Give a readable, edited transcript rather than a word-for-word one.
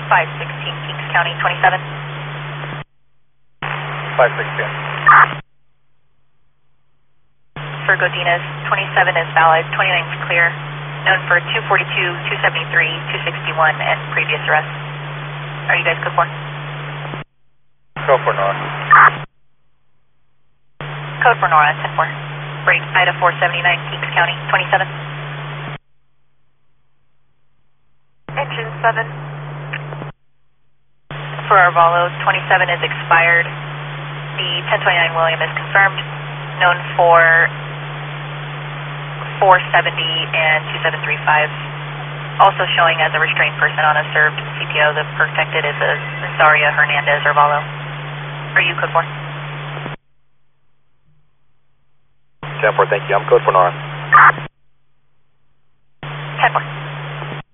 516 Kings County, 27. 516. For Godinez, 27 is valid, 29 is clear. Known for 242, 273, 261, and previous arrests. Are you guys code 4? Code 4 Nora. Code for Nora, 10-4. Break Ida 479 Kings County, 27. Engine 7. For Arvalo, 27 is expired. The 1029 William is confirmed. Known for 470 and 2735. Also showing as a restrained person on a served CPO. The protected is a Zaria Hernandez Arvalo. Are you code 4? 10-4, thank you. I'm code 4 Nora.